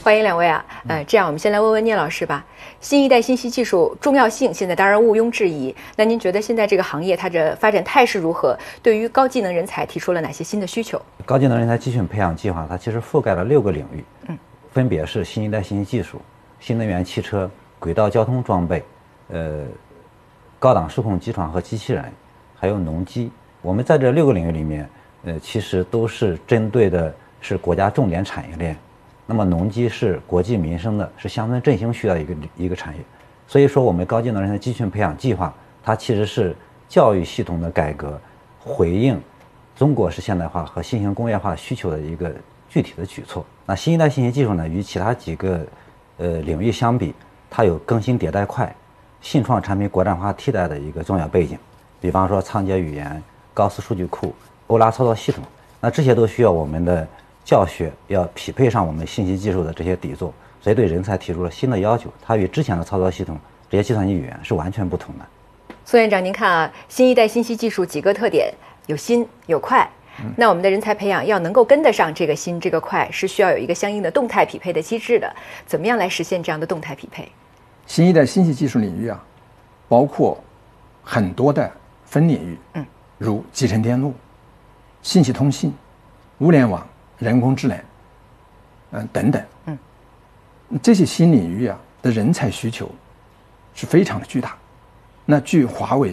欢迎两位啊。这样我们先来问问聂老师吧。新一代信息技术重要性现在当然毋庸置疑，那您觉得现在这个行业它的发展态势如何？对于高技能人才提出了哪些新的需求？ 高技能人才集训培养计划它其实覆盖了6个领域，分别是新一代信息技术、新能源汽车、轨道交通装备、高档数控机床和机器人，还有农机。我们在这6个领域里面，其实都是针对的是国家重点产业链。那么农机是国计民生的，是乡村振兴需要一个产业。所以说，我们高技能人才集训培养计划，它其实是教育系统的改革，回应中国式现代化和新型工业化需求的一个具体的举措。那新一代信息技术呢，与其他几个领域相比，它有更新迭代快、信创产品国产化替代的一个重要背景。比方说仓颉语言、高斯数据库、欧拉操作系统，那这些都需要我们的教学要匹配上我们信息技术的这些底座，所以对人才提出了新的要求。它与之前的操作系统这些计算机语言是完全不同的。 苏院长，您看啊，新一代信息技术几个特点，有新有快。那我们的人才培养要能够跟得上这个新这个快，是需要有一个相应的动态匹配的机制的。怎么样来实现这样的动态匹配？ 新一代信息技术领域啊，包括很多的分领域，如集成电路、信息通信、物联网、人工智能，等等，这些新领域啊的人才需求是非常的巨大。那据华为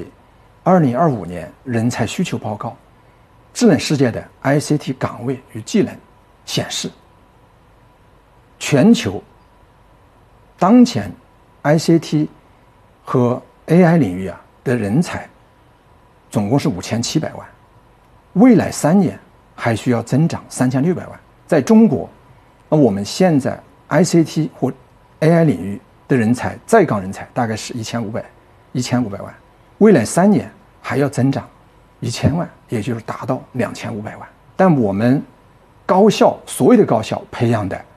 2025年人才需求报告，智能世界的 ICT 岗位与技能显示，全球当前 ICT 和 AI 领域啊的人才总共是5700万，未来3年还需要增长3600万。在中国，我们现在 ICT 或 AI 领域的人才在岗人才大概是1500万，未来3年还要增长1000万，也就是达到2500万。但我们高校所有的高校培养的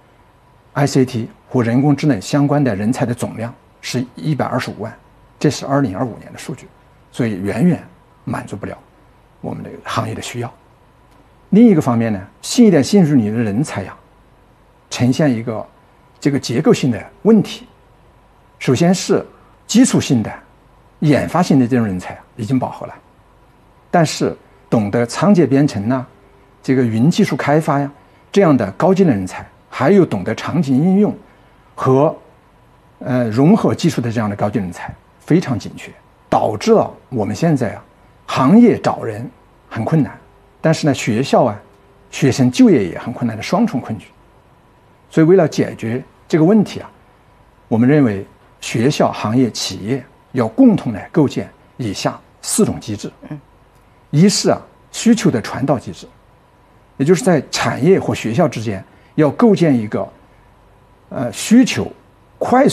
ICT 或人工智能相关的人才的总量是125万，这是2025年的数据，所以远远满足不了我们的行业的需要。另一个方面呢，新一代信息领域的人才呀，呈现一个这个结构性的问题。首先是基础性的、研发性的这种人才已经饱和了，但是懂得仓颉编程呐、这个云技术开发呀这样的高技能人才，还有懂得场景应用和融合技术的这样的高技能人才非常紧缺，导致了我们现在啊行业找人很困难，但是呢学校啊学生就业也很困难的双重困局。所以为了解决这个问题啊，我们认为学校、行业、企业要共同来构建以下4种机制。一是需求的传导机制，也就是在产业或学校之间要构建一个需求快速